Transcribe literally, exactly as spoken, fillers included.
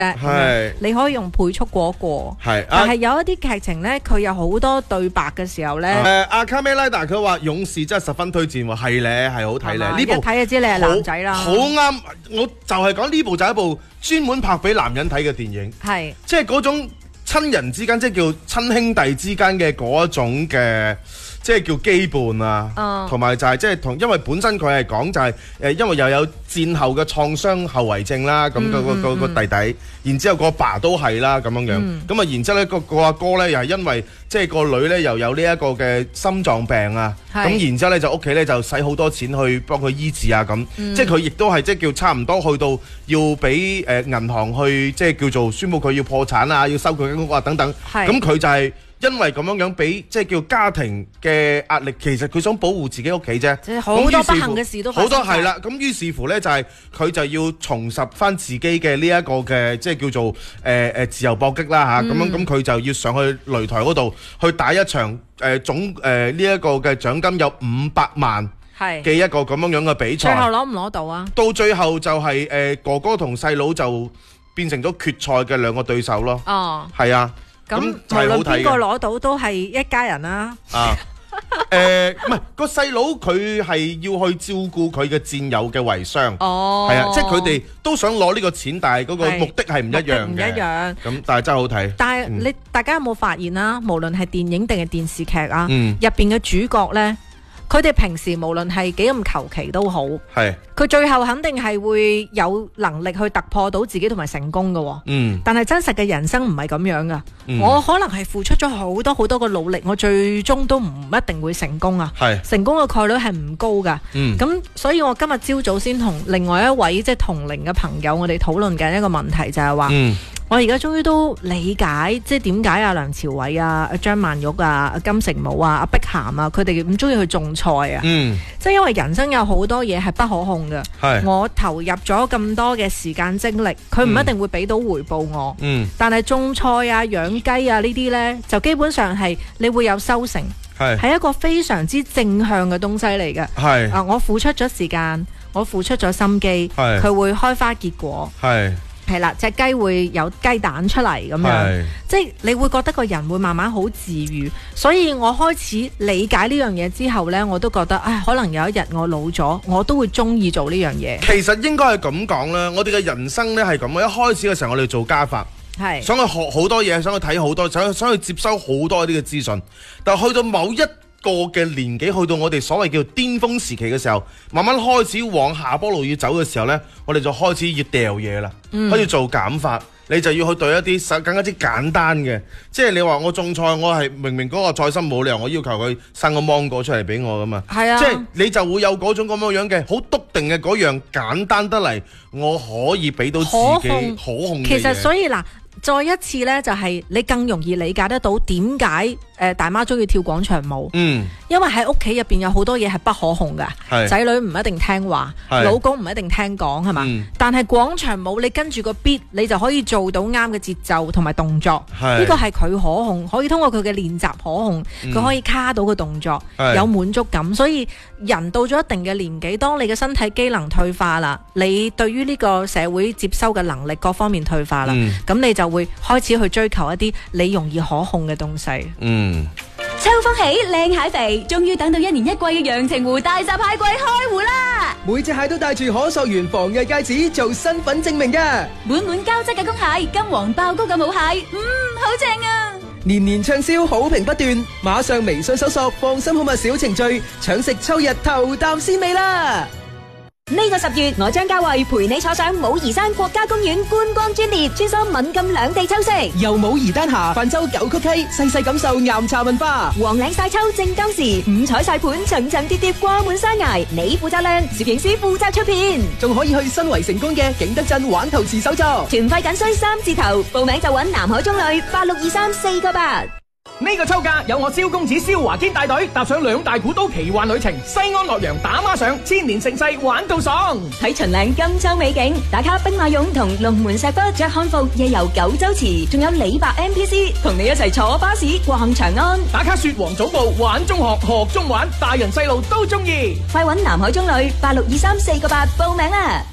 係你可以用倍速過一過。 係， 但係有一啲劇情咧，佢有好多對白嘅時候咧。 誒，阿卡梅拉達佢話勇士真係十分推薦喎，係咧，係好睇咧。呢部一睇就知你係男仔啦。 好啱，我就係講呢部就係一部專門拍俾男人睇嘅電影。 係， 即係嗰種親人之間，即係叫親兄弟之間嘅嗰一種嘅。即係叫基伴啊，同埋、uh, 就係即係同，因為本身佢係講就係、是、誒，因為又有戰後嘅創傷後遺症啦，咁、那個個個個弟弟，然之後個爸都係啦咁樣樣，咁啊、mm. 然之後咧個個阿哥咧又係因為即係個女咧又有呢一個嘅心臟病啊，咁是然之後咧就屋企咧就使好多錢去幫佢醫治啊咁，mm. 即係佢亦都係即係叫差唔多去到要俾誒銀行去即係叫做宣佈佢要破產啊，要收佢間屋啊等等，咁佢是就係、是。因為咁樣樣俾即係叫家庭嘅壓力，其實佢想保護自己屋企啫。 好多不幸嘅事都發生。 好多係啦，咁於是乎呢，就係、是、佢就要重拾翻自己嘅呢一個嘅即係叫做誒誒、呃、自由搏擊啦嚇，咁、嗯、樣咁佢就要上去擂台嗰度去打一場誒、呃、總誒呢一個嘅獎金有五百萬嘅一個咁樣樣嘅比賽。最後攞唔攞到啊？到最後就係、是、誒、呃、哥哥同細佬就變成咗決賽嘅兩個對手咯。哦，係啊。咁無論邊個攞到都係一家人啦。啊，誒唔係個細佬佢係要去照顧佢嘅戰友嘅遺孀。哦，係啊，即係佢哋都想攞呢個錢，但係嗰個目的係唔一樣嘅。唔一樣。咁但係真係好睇。但係你大家有冇發現啦？無論係電影定係電視劇啊，入邊嘅主角咧，佢哋平時無論係幾咁求其都好，係佢最後肯定係會有能力去突破到自己同埋成功嘅。嗯，但係真實嘅人生唔係咁樣噶。嗯、我可能係付出咗好多好多嘅努力，我最終都唔一定會成功啊。係成功嘅概率係唔高噶。嗯，咁所以我今日朝早先同另外一位即係同齡嘅朋友，我哋討論緊一個問題就係話。嗯我而家終於都理解，即係點解阿梁朝偉啊、阿張曼玉啊、阿金城武啊、阿碧咸啊，佢哋咁中意去種菜啊。嗯，即係因為人生有好多嘢係不可控嘅。係，我投入咗咁多嘅時間精力，佢唔一定會俾到回報我。嗯，但係種菜啊、養雞啊呢啲呢，就基本上係你會有收成，係係一個非常之正向嘅東西嚟嘅。係啊，我付出咗時間，我付出咗心機，係佢會開花結果。係。係啦，隻雞會有雞蛋出嚟咁樣，是即係你會覺得個人會慢慢好治癒，所以我開始理解呢樣嘢之後呢，我都覺得，唉，可能有一日我老咗，我都會中意做呢樣嘢。其實應該係咁講啦，我哋嘅人生呢係咁，一開始嘅時候我哋做加法，係是想去學好多嘢，想去睇好多，想想去接收好多呢個資訊，但係去到某一個嘅年紀，去到我哋所謂叫巔峰時期嘅時候，慢慢開始往下坡路要走嘅時候呢，我哋就開始要掉嘢啦，嗯、開始做減法，你就要去對一啲更加之簡單嘅，即係你話我種菜，我係明明嗰個菜心冇理由我要求佢生個芒果出嚟俾我噶嘛，係啊，即係你就會有嗰種咁樣樣嘅好篤定嘅嗰樣簡單得嚟，我可以俾到自己可控，可控嘅嘢。其實所以嗱。再一次呢，就係、是、你更容易理解得到點解誒大媽中意跳廣場舞。嗯，因為喺屋企入邊有好多嘢係不可控噶，仔是女唔一定聽話，是老公唔一定聽講，係嘛？嗯、但係廣場舞你跟住個 beat，你就可以做到啱嘅節奏同埋動作。呢是個係佢可控，可以通過佢嘅練習可控，佢、嗯、可以卡到個動作，是有滿足感。所以人到咗一定嘅年紀，當你嘅身體機能退化啦，你對於呢個社會接收嘅能力各方面退化啦，咁、嗯、你就會開始去追求一啲你容易可控嘅東西。嗯， 秋風起，靚蟹肥，終於等到一年一季嘅陽澄湖大閘蟹季開湖啦！ 每隻蟹都帶住可溯源防偽戒指做身份證明嘅， 滿滿膠質嘅公蟹，金黃爆膏嘅母蟹，嗯，好正啊！ 年年暢銷，好評不斷，馬上微信搜索放心好物小程序，搶食秋日頭啖鮮味啦！ 呢個十月，我張家慧陪你坐上武夷山國家公園觀光專列，穿梭閩贛兩地秋色， 由武夷丹霞泛舟九曲溪，細細感受岩茶文化。 黃嶺晒秋正當時，五彩晒盤層層疊疊掛滿山崖，你負責靚，攝影師負責出片， 仲可以去新圍成功嘅景德鎮玩陶瓷手作。 團費僅需三字頭，報名就揾南海中旅八六二三四個八。 呢個秋假有我蕭公子蕭華堅帶隊踏上兩大古都奇幻旅程，西安岳陽打孖上，千年盛世玩到爽。 睇秦嶺金秋美景，打卡兵馬俑同龍門石窟，着漢服夜遊九州池，仲有李白 M P C 同你一齊坐巴士逛長安， 打卡雪皇總部玩中學學中玩，大人細路都中意。 快揾南海中旅八六二三四個八報名啦！